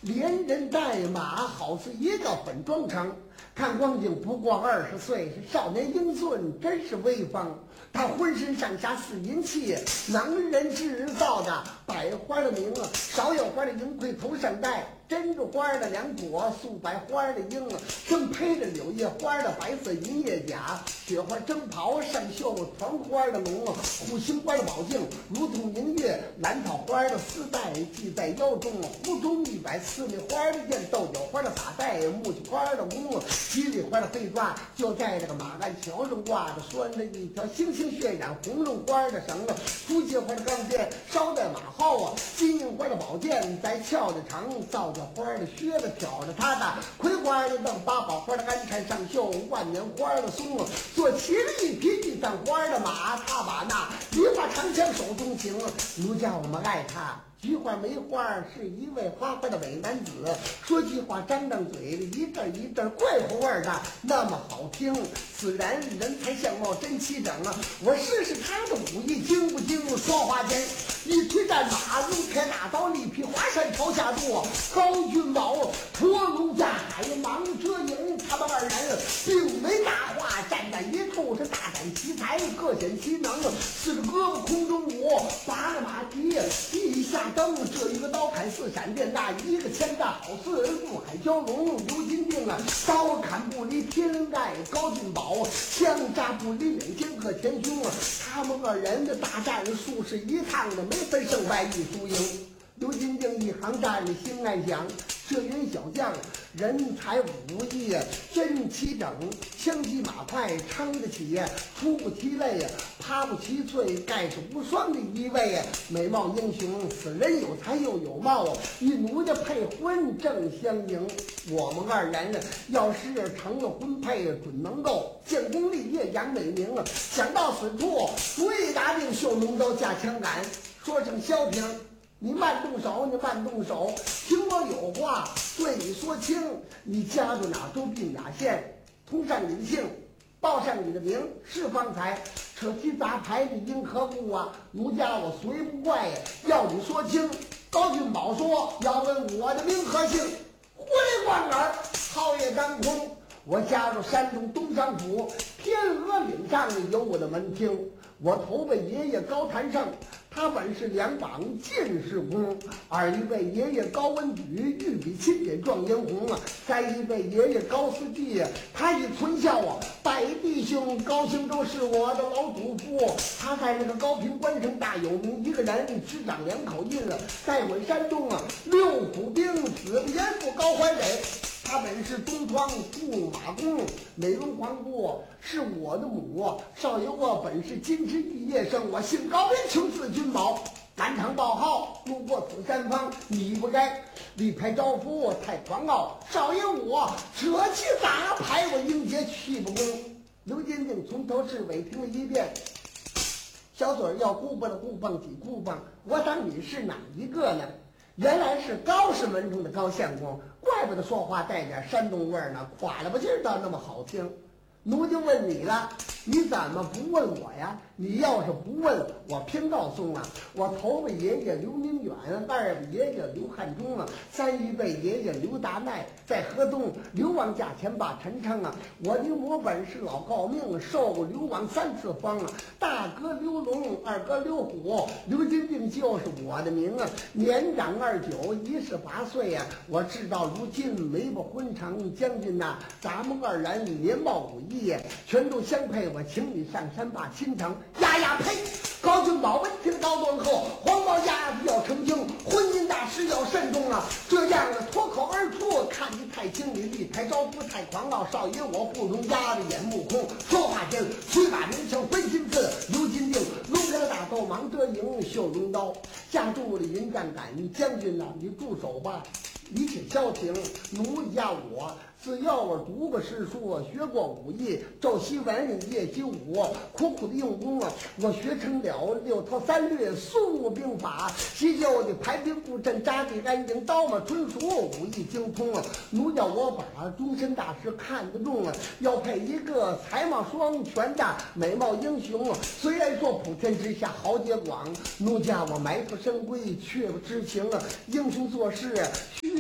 连人带马，好似一个粉妆城。看光景不过20岁，是少年英俊，真是威风。他浑身上下似银器，能人制造的百花的名，芍药花的银盔头上戴，珍珠花的两朵，素白花的缨，正配着柳叶花的白色银叶甲，雪花征袍上绣团花的龙，护心花的宝镜如同明月，兰草花的丝带系在腰中，湖中100四面花的燕，豆角花的发带，木槿花的弓，菊里花的飞抓，就在这个马鞍桥上挂着拴着一条星星渲染红绒花的绳子，竹节花的钢鞭梢在马后啊，金银花的宝剑在鞘的长，皂角花的靴子挑着他的葵花的凳，八宝花的鞍缠上绣万年花的松，坐骑着一匹地上花的马，他把那梨花长枪手中行，奴家我们爱他。菊花梅花是一位花花的美男子，说句话张张嘴，一阵一阵怪乎味儿的，那么好听。此然人才相貌真齐整啊！我试试他的武艺精不精？说话间，一推战马，如开大刀，力劈华山朝下落。高君宝驼龙架海，忙遮影，他们二人并没大话，站在一处是大展奇才，各显其能。四个胳膊空中舞，拔了马蹄，地下灯，这一个刀砍似闪电，那一个枪炸好似陆海蛟龙。刘金定啊，刀砍不离天盖，高俊宝枪扎不离两肩和前胸啊。他们二人的大战术是一趟的，没分胜败一输赢。刘金定一行站着心暗想，这员小将人才武艺真齐整，枪击马快撑得起，出不其类，趴不其脆，盖世无双的一位美貌英雄。此人有才又有貌，与奴家配婚正相迎。我们二人要是成了婚配，准能够建功立业扬美名。想到此处，主意打定，秀龙刀架枪杆，说声萧平，你慢动手，你慢动手，听我有话对你说清。你家住哪州并哪县？通上你的姓，报上你的名，是方才扯旗杂牌，你因何故啊？奴家我虽不怪，要你说清。高俊宝说，要问我的名和姓。回望儿，皓月当空，我家住山东东商府天鹅岭上有我的门厅，我头辈爷爷高谭胜，他本是两榜进士公，二一辈爷爷高文举御笔钦点状元红啊，三一辈爷爷高思济，他以存孝啊，拜弟兄高兴州是我的老祖父，他在那个高平关城大有名，一个人执掌2口印了，带回山东啊6府兵，子不严父高怀北。他本是东庄驸马公，美容皇姑是我的母，少爷我本是金枝玉叶生，我姓高，名字君宝，南唐报号，路过此山峰，你不该力排招夫，太狂傲。少爷我扯起杂牌，我迎接去不公。刘金定从头至尾听了一遍，小嘴要咕蹦了咕蹦几咕蹦，我当你是哪一个呢？原来是高氏门中的高相公，怪不得说话带点山东味儿呢，垮了吧劲儿倒那么好听。奴就问你了，你怎么不问我呀？你要是不问，我偏告诉啊，我头辈爷爷刘明远，二辈爷爷刘汉忠啊，三一辈爷爷刘达耐，在河东流亡驾前把陈称啊。我的母本是老诰命，受过流亡3次封啊。大哥刘龙，二哥刘虎，刘金定就是我的名啊。年长29，1是8岁呀。我知道如今没不婚成，将军呐，咱们二人年貌武艺全都相配，我请你上山把亲成。呀呀呸！高俊宝闻听高端后，黄毛鸭子要成精，婚姻大事要慎重啊！这样的脱口而出，看你太轻，你力排招夫太狂傲。少爷我不容压着眼目空，说话间虽把名称分心字，刘金定龙开了大刀，忙遮迎绣龙刀，架住了银战杆。将军呐，你住手吧！一切消停，奴家我自幼我读过诗书，学过武艺，昼习文，夜习武，苦苦的用功啊！我学成了6韬3略苏武兵法，习就的排兵布阵，扎地安营，刀马纯熟，武艺精通啊！奴家我把终身大事看得重啊，要配一个才貌双全的美貌英雄啊！虽然说普天之下豪杰广，奴家我埋伏深闺，却不知情啊！英雄做事须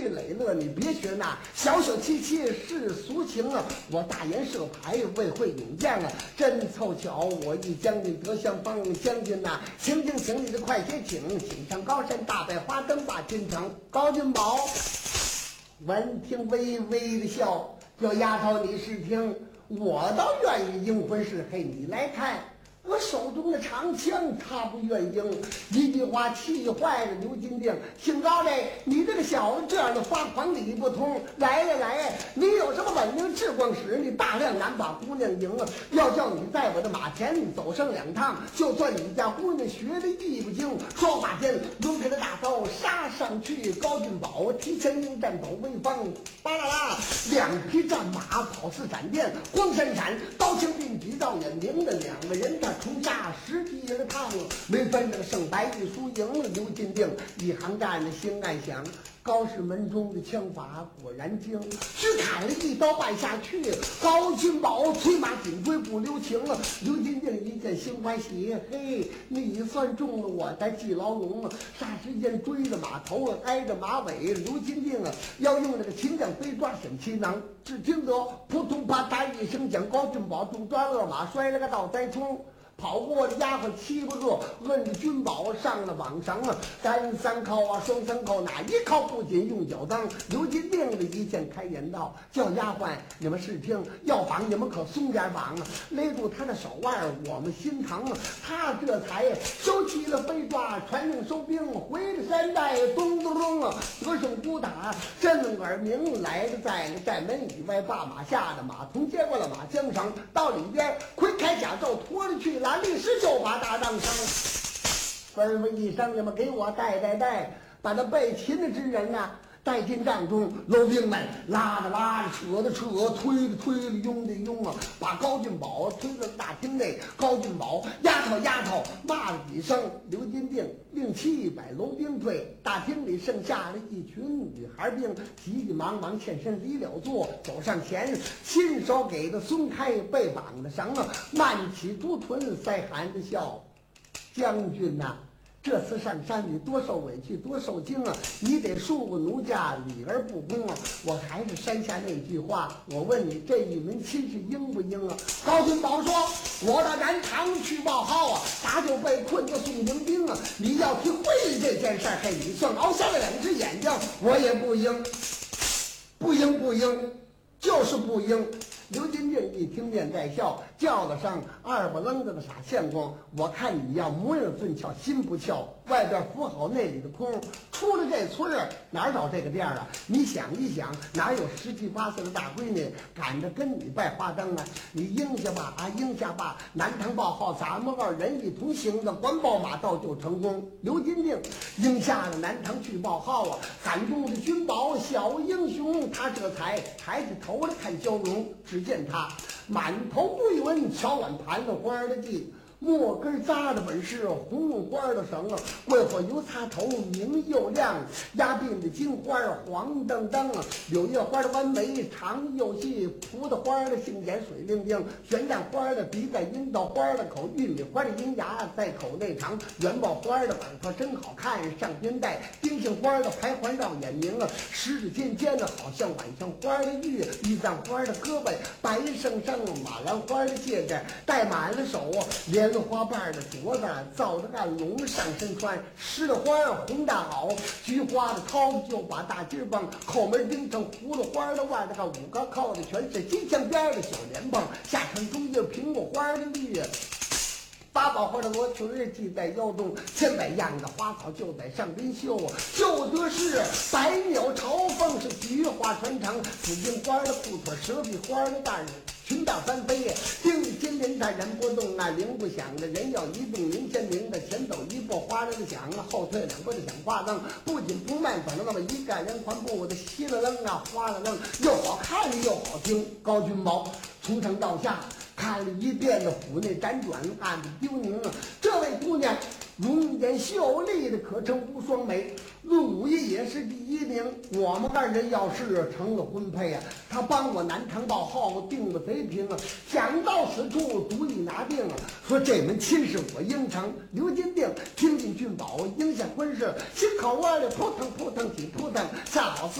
趣磊乐，你别学那小小气气是俗情啊！我大言设牌未会勇将啊，真凑巧我一将军得相逢，将军呐，请你的快些请上高山大摆花灯把君城。高君宝闻听微微的笑，这丫头你是听，我倒愿意应婚是黑，你来看。我手中的长枪，他不愿应。一句话气坏了刘金定，姓高的，你这个小子这样的发狂理不通。来呀来呀，你有什么本领智光使？你大量难把姑娘赢啊！要叫你在我的马前走上2趟，就算你家姑娘学的艺不精，双马间抡开了大刀杀上去。高俊宝提前应战走威风，巴啦啦，2匹战马跑似闪电，光闪闪，刀枪并举照眼明的2个人冲杀10几人趟，没分这个胜败与输赢。刘金定一行战的心暗想，高氏门中的枪法果然精，只砍了1刀败下去。高君宝催马紧追不留情了。刘金定一见心欢喜，嘿，你算中了我在系牢笼啊！霎时间追着马头啊，挨着马尾。刘金定啊，要用这个秦将飞抓沈其能，只听得扑通啪嗒一声响，高君宝中抓恶马，摔了个倒栽葱。跑过的丫鬟7、8个，摁着君宝上了网绳啊，单3靠啊，双3靠，哪一靠不仅用脚蹬？刘金定的一见开言道：“叫丫鬟，你们试听，要绑你们可松点绑啊！勒住他的手腕，我们心疼啊！”他这才收起了飞抓，传令收兵，回了山寨，咚咚咚啊，得胜鼓打，震耳鸣。来的在寨门以外，把马下的马童接过了马缰绳，到里边盔开甲胄脱了去了。立时就把大帐上吩咐一声，你们给我带，把那被擒的之人呐带进帐中。楼兵们拉着，扯的，推的，拥的拥啊，把高俊宝推到大厅内。高俊宝丫头骂了几声，刘金定令700楼兵退。大厅里剩下了一群女孩兵，急急忙忙欠身离了座，走上前，亲手给他松开被绑的绳啊，慢起猪臀，腮含着笑：“将军呐，这次上山你多受委屈，多受惊啊！你得恕我奴家理而不公啊！我还是山下那句话，我问你，这一门亲事应不应啊？”高君宝说：“我到南唐去报号啊，他就被困到宋营兵啊！你要提会这件事儿，嘿，你算熬瞎了2只眼睛，我也不应，不应，就是不应。”刘金定一听便在笑，叫了声：“二不愣子的傻相公，我看你要模样俊俏，心不俏，外边扶好内里的空，出了这村儿哪儿找这个店啊？你想一想，哪有17、18岁的大闺女赶着跟你拜花灯啊？你应下吧，南唐报号，咱们2人一同行的，关报马到就成功。”刘金定应下了南唐去报号啊，感动的君宝小英雄，他这才抬起头来看焦荣，只见他满头归纹，巧碗盘了花的髻，墨根扎的本是红花的绳啊，桂花油擦头明又亮，压鬓的金花黄澄澄啊，柳叶花的弯眉长又细，葡萄花的杏眼水灵灵，玄旦花的鼻在阴道花的口，玉米花的银牙在口内长，元宝花的耳朵真好看，上边带丁香花的排环绕眼明啊，十指尖尖的好像晚上花的玉，玉簪花的胳膊白生生，马兰花的戒指戴满了手，莲花瓣的镯子造着暗龙上身穿，石榴花红大好，菊花的掏就把大金棒，后门钉成葫芦花的腕，这个5个靠的全是金枪边的小莲蓬，下穿中间苹果花的绿八宝花的罗裙儿系在腰中，千百样的花草就在上边绣，就得是百鸟朝凤，是菊花传承，紫荆花的裤腿，蛇皮花的蛋裙带翻飞，丁力金鳞它人不动啊，铃不响的人要移动，您先灵的前走一步，哗啦的响啊，后退2步的响花灯，不紧不慢，走了那么一个人环步的稀了楞啊，哗啦楞，又好看又好听。高君宝从上到下看了一遍的府内辗转，暗自丢宁啊，这位姑娘容颜秀丽的，可称无双美，论武艺也是第1名。我们2人要是成了婚配啊，他帮我南唐报号定了贼平啊，想到此处独立拿定啊，说这门亲事我应承。刘金定听进俊宝应下婚事，心口窝里扑腾扑腾起扑腾，恰好